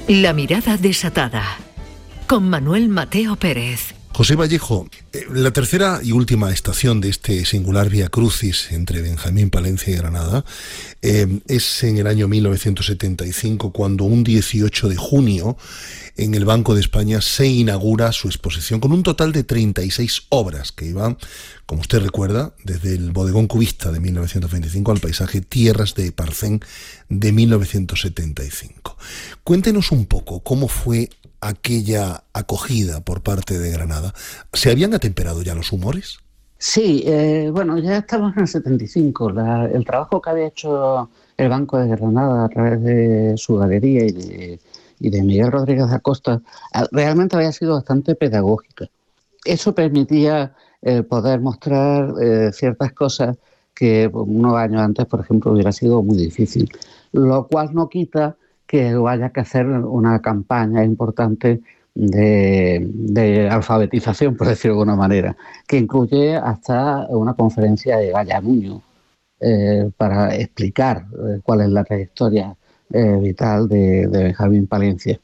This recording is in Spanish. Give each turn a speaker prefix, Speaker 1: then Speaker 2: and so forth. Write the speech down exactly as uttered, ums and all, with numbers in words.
Speaker 1: La mirada desatada, con Manuel Mateo Pérez.
Speaker 2: José Vallejo, eh, la tercera y última estación de este singular Vía Crucis entre Benjamín Palencia y Granada eh, es en el año mil novecientos setenta y cinco, cuando un dieciocho de junio en el Banco de España se inaugura su exposición con un total de treinta y seis obras que iban, como usted recuerda, desde el bodegón cubista de mil novecientos veinticinco al paisaje Tierras de Parcén de mil novecientos setenta y cinco. Cuéntenos un poco cómo fue aquella acogida por parte de Granada. ¿Se habían atemperado ya los humores?
Speaker 3: Sí, eh, bueno, ya estamos en el setenta y cinco. La, el trabajo que había hecho el Banco de Granada a través de su galería y de, y de Miguel Rodríguez da Costa realmente había sido bastante pedagógica. Eso permitía eh, poder mostrar eh, ciertas cosas que unos años antes, por ejemplo, hubiera sido muy difícil. Lo cual no quita que haya que hacer una campaña importante de, de alfabetización, por decirlo de alguna manera, que incluye hasta una conferencia de Gaya Muñoz eh, para explicar eh, cuál es la trayectoria eh, vital de, de Benjamín Palencia.